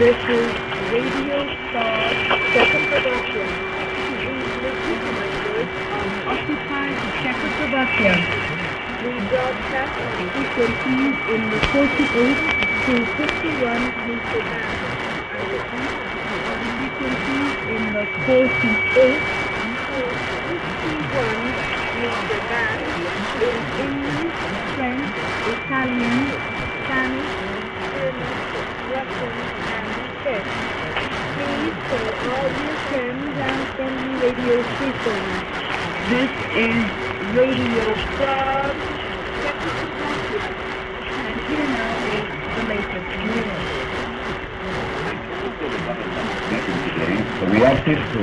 This is Radio Star Czechoslovakia. We listen on occupied Czechoslovakia. We broadcast on frequencies in the 48 to 51 meter band. On frequencies in the 48 to 51 meter band in English, French, Italian, Spanish, German, Russian, and Czech. Please call all your friends and friendly radio stations. This is Radio Prague, Czechoslovakia. And here now is the latest news. The reactive to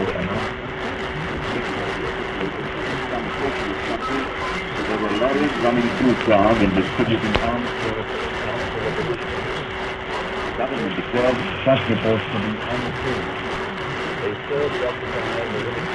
there were lorries running through Prague and distributing arms for the revolution. The government declared such reports to be untrue. They served the occupying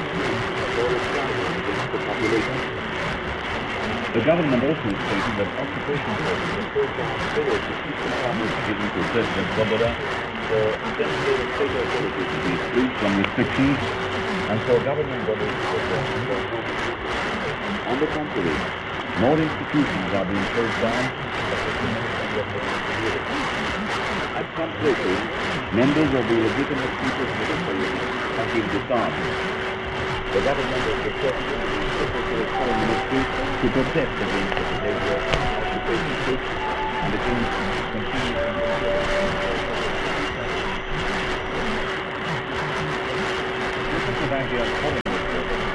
against the population. The government also stated that occupation forces were so far forward to keep the powers given to President Svoboda for designated state authorities to be free from restrictions and for government bodies to perform their functions. On the contrary, more institutions are being closed down, such as the Ministry of Homeland Security. At some places, members of the legitimate People's Military have been disarmed. The government has requested the Secretary of Foreign Ministry to protest against the behavior of occupation troops and against continuing Czechoslovakia's